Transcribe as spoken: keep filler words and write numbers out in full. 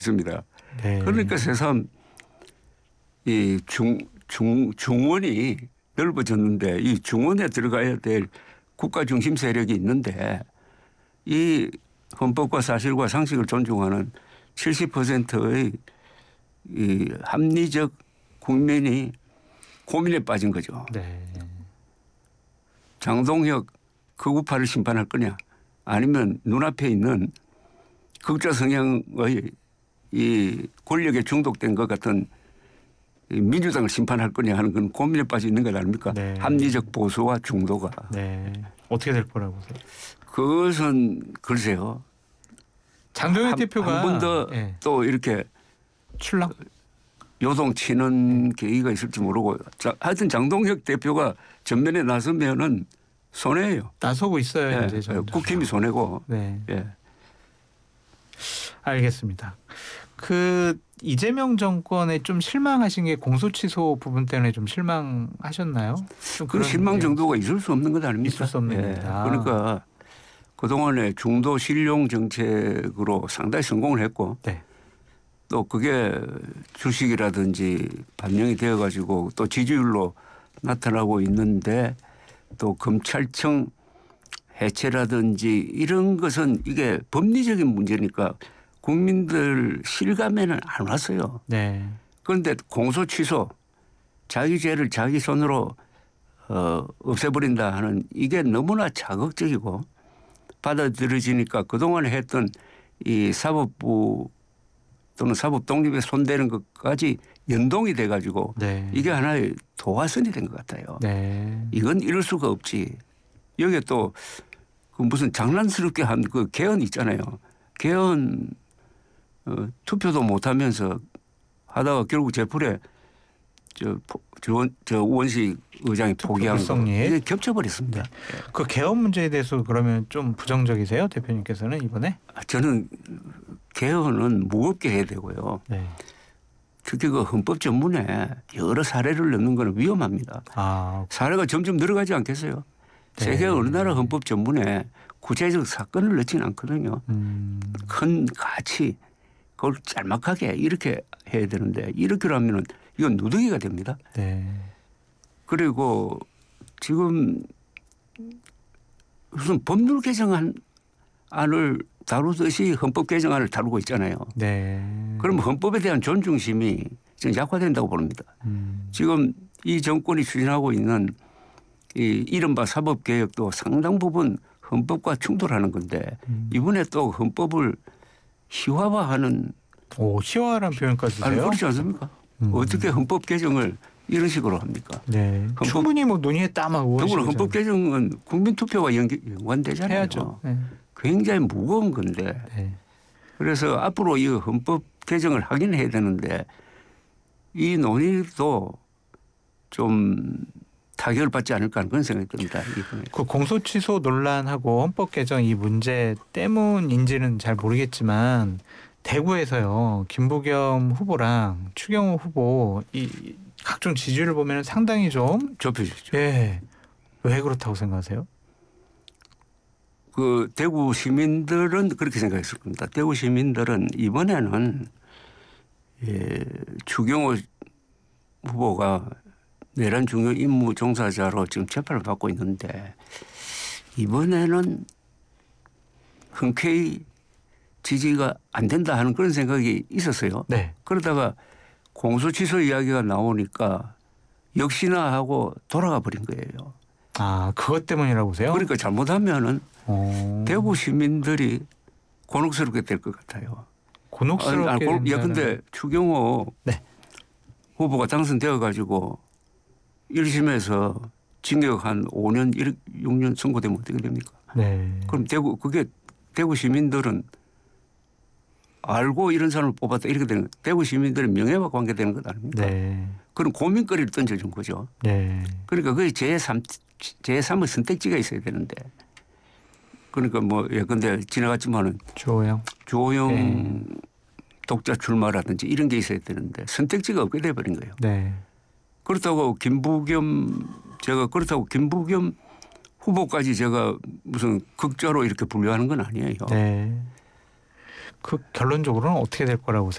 있습니다. 네. 그러니까 새삼 이 중, 중, 중원이 넓어졌는데 이 중원에 들어가야 될 국가 중심 세력이 있는데 이 헌법과 사실과 상식을 존중하는 칠십 퍼센트의 이 합리적 국민이 고민에 빠진 거죠. 네. 장동혁 극우파를 심판할 거냐 아니면 눈앞에 있는 극좌 성향의 이 권력에 중독된 것 같은 민주당을 심판할 거냐 하는 건 고민에 빠져 있는 것 아닙니까? 네. 합리적 보수와 중도가. 네. 어떻게 될 거라고 보세요? 그것은 글쎄요. 장동혁 대표가 한 번 더 또 예. 이렇게 출렁? 요동치는 계기가 있을지 모르고 자, 하여튼 장동혁 대표가 전면에 나서면은 손해예요. 나서고 있어요. 예. 이제 점점. 국힘이 손해고. 네. 예. 알겠습니다. 그 이재명 정권에 좀 실망하신 게 공소취소 부분 때문에 좀 실망하셨나요? 좀 그 그런 실망 내용. 정도가 있을 수 없는 것 아닙니까? 있을 수 없는 예. 겁니다. 그러니까 그동안에 중도 실용 정책으로 상당히 성공을 했고 네. 또 그게 주식이라든지 반영이 되어 가지고 또 지지율로 나타나고 있는데 또 검찰청 해체라든지 이런 것은 이게 법리적인 문제니까 국민들 실감에는 안 왔어요. 네. 그런데 공소 취소 자기 죄를 자기 손으로 어, 없애버린다 하는 이게 너무나 자극적이고 받아들여지니까 그동안 했던 이 사법부 또는 사법 독립에 손대는 것까지 연동이 돼 가지고 네. 이게 하나의 도화선이 된 것 같아요. 네. 이건 이럴 수가 없지. 여기에 또 그 무슨 장난스럽게 한 그 개헌 있잖아요. 개헌 어, 투표도 못하면서 하다가 결국 제풀에 저, 저, 저 우원식 의장이 포기한 거 이게 겹쳐버렸습니다. 네. 그 개헌 문제에 대해서 그러면 좀 부정적이세요, 대표님께서는 이번에? 저는 개헌은 무겁게 해야 되고요. 네. 특히 그 헌법 전문에 여러 사례를 넣는 건 위험합니다. 아, 사례가 점점 늘어가지 않겠어요? 네. 세계 어느 나라 헌법 전문에 구체적 사건을 넣지는 않거든요. 음. 큰 가치 그걸 짤막하게 이렇게 해야 되는데 이렇게 하면은 이건 누더기가 됩니다. 네. 그리고 지금 무슨 법률 개정안을 다루듯이 헌법 개정안을 다루고 있잖아요. 네. 그러면 헌법에 대한 존중심이 지금 약화된다고 봅니다. 음. 지금 이 정권이 추진하고 있는 이 이른바 사법개혁도 상당 부분 헌법과 충돌하는 건데 음. 이번에 또 헌법을 희화화하는 오, 희화라는 표현까지 쓰세요? 아니 그렇지 않습니까? 음. 어떻게 헌법 개정을 이런 식으로 합니까? 네. 헌법, 충분히 뭐 논의했다 막 더불어 헌법 개정은 국민 투표와 연관되잖아요. 해야죠. 네. 굉장히 무거운 건데 네. 그래서 앞으로 이 헌법 개정을 하긴 해야 되는데 이 논의도 좀 타격을 받지 않을까 하는 그런 생각이 듭니다. 이번에. 그 공소취소 논란하고 헌법 개정 이 문제 때문인지는 잘 모르겠지만 대구에서요 김부겸 후보랑 추경호 후보 이 각종 지지율을 보면 상당히 좀 좁혀지죠. 예. 왜 그렇다고 생각하세요? 그 대구 시민들은 그렇게 생각했을 겁니다. 대구 시민들은 이번에는 예, 추경호 후보가 내란 중요 임무 종사자로 지금 재판을 받고 있는데 이번에는 흔쾌히 지지가 안 된다 하는 그런 생각이 있었어요. 네. 그러다가 공소취소 이야기가 나오니까 역시나 하고 돌아가 버린 거예요. 아, 그것 때문이라고 보세요? 그러니까 잘못하면은 오. 대구 시민들이 곤혹스럽게 될 것 같아요. 곤혹스럽게 아니, 아니, 야, 된다는. 근데 추경호 네. 후보가 당선되어 가지고 일 심에서 징역 한 오 년, 육 년 선고되면 어떻게 됩니까? 네. 그럼 대구, 그게 대구 시민들은 알고 이런 사람을 뽑았다 이렇게 되는 것. 대구 시민들의 명예와 관계되는 것 아닙니까? 네. 그런 고민거리를 던져준 거죠. 네. 그러니까 그게 제삼, 제삼의 선택지가 있어야 되는데. 그러니까 뭐, 예, 근데 지나갔지만은 조영. 조영 네. 독자 출마라든지 이런 게 있어야 되는데 선택지가 없게 돼버린 거예요. 네. 그렇다고 김부겸 제가 그렇다고 김부겸 후보까지 제가 무슨 극좌로 이렇게 분류하는 건 아니에요. 네. 그 결론적으로는 어떻게 될 거라고